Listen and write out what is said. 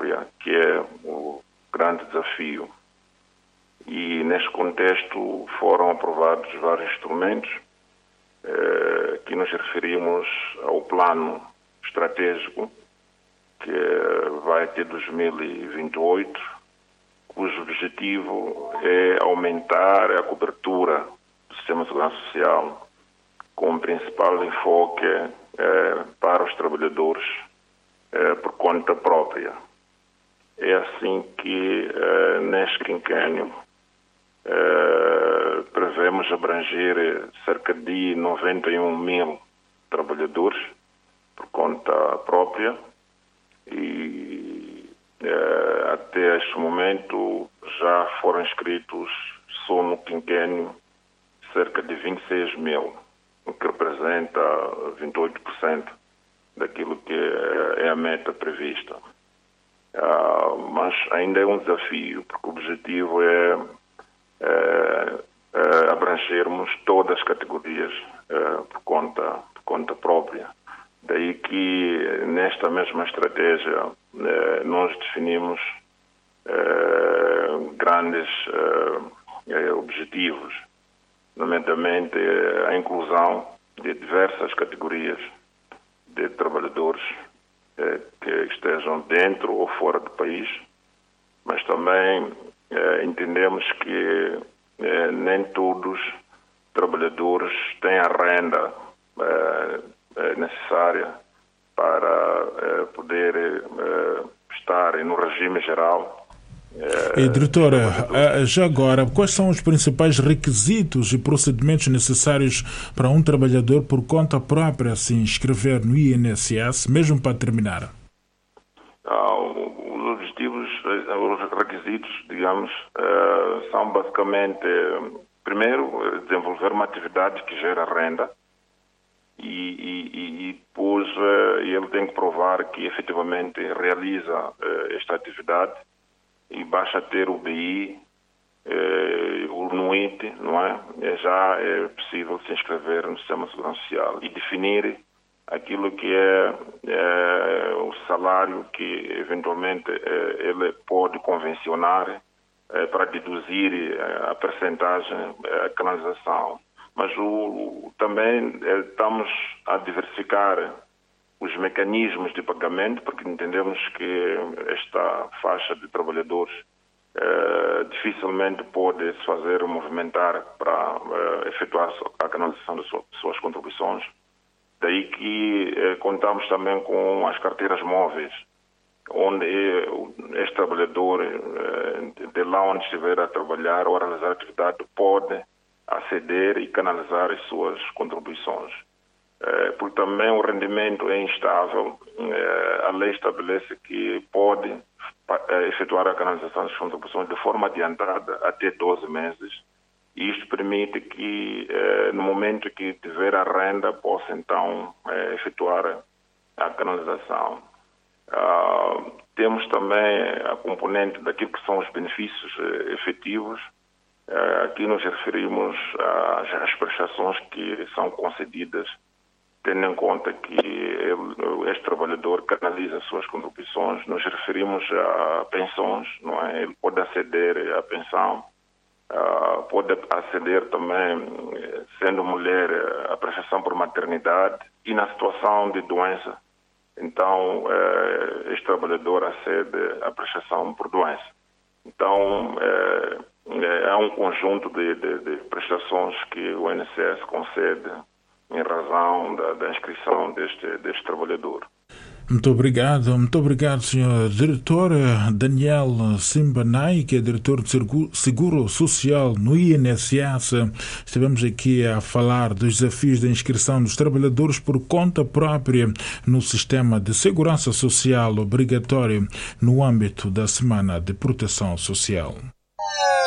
própria, que é o grande desafio. E neste contexto foram aprovados vários instrumentos, que nos referimos ao plano estratégico, que vai até 2028, cujo objetivo é aumentar a cobertura do sistema de segurança social, com o principal enfoque para os trabalhadores por conta própria. É assim que, neste quinquênio, prevemos abranger cerca de 91 mil trabalhadores por conta própria e até este momento já foram inscritos só no quinquênio cerca de 26 mil, o que representa 28% daquilo que é a meta prevista. Mas ainda é um desafio, porque o objetivo é abrangermos todas as categorias por conta própria. Daí que nesta mesma estratégia nós definimos grandes objetivos, nomeadamente a inclusão de diversas categorias de trabalhadores que estejam dentro ou fora do país, mas também entendemos que nem todos os trabalhadores têm a renda necessária para poder estar no regime geral. Diretora, já agora, quais são os principais requisitos e procedimentos necessários para um trabalhador por conta própria se inscrever no INSS, mesmo para terminar? Os objetivos, os requisitos, digamos, são basicamente, primeiro, desenvolver uma atividade que gera renda e depois ele tem que provar que efetivamente realiza esta atividade. E basta ter o BI, o NUIT, não é? Já é possível se inscrever no Sistema de Segurança Social e definir aquilo que é o salário que eventualmente ele pode convencionar para deduzir a percentagem, a canalização. Mas também estamos a diversificar os mecanismos de pagamento, porque entendemos que esta faixa de trabalhadores dificilmente pode se fazer movimentar para efetuar a canalização de suas contribuições. Daí que contamos também com as carteiras móveis, onde este trabalhador, de lá onde estiver a trabalhar ou a realizar atividade, pode aceder e canalizar as suas contribuições. Porque também o rendimento é instável, a lei estabelece que pode efetuar a canalização das contribuições de forma adiantada até 12 meses, e isto permite que no momento que tiver a renda possa então efetuar a canalização. Temos também a componente daquilo que são os benefícios efetivos. Aqui nos referimos às prestações que são concedidas tendo em conta que este trabalhador canaliza suas contribuições. Nos referimos a pensões, não é? Ele pode aceder à pensão, pode aceder também, sendo mulher, à prestação por maternidade e na situação de doença. Então, este trabalhador acede à prestação por doença. Então, há um conjunto de prestações que o INSS concede em razão da inscrição deste trabalhador. Muito obrigado, Sr. Diretor Daniel Simbanai, que é Diretor de Seguro Social no INSS. Estivemos aqui a falar dos desafios da inscrição dos trabalhadores por conta própria no sistema de segurança social obrigatório no âmbito da Semana de Proteção Social.